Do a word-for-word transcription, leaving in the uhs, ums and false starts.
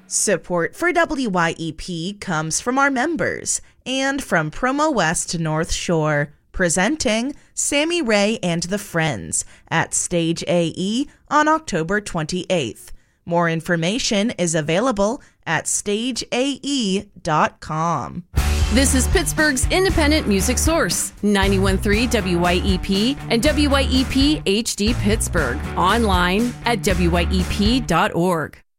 Support for W Y E P comes from our members and from Promo West North Shore, presenting Sammy Ray and the Friends at Stage A E on October twenty-eighth. More information is available at stage a e dot com. This is Pittsburgh's independent music source, ninety-one point three W Y E P and W Y E P H D Pittsburgh. Online at W Y E P dot org.